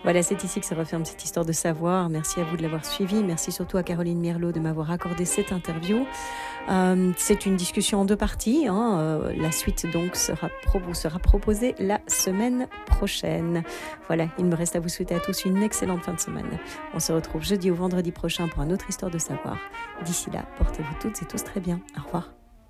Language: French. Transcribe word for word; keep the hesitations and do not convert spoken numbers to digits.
Voilà, c'est ici que se referme cette histoire de savoir. Merci à vous de l'avoir suivi. Merci surtout à Caroline Mierlot de m'avoir accordé cette interview. Euh, c'est une discussion en deux parties. Hein. Euh, la suite donc sera, pro- vous sera proposée la semaine prochaine. Voilà, il me reste à vous souhaiter à tous une excellente fin de semaine. On se retrouve jeudi ou vendredi prochain pour une autre histoire de savoir. D'ici là, portez-vous toutes et tous très bien. Au revoir.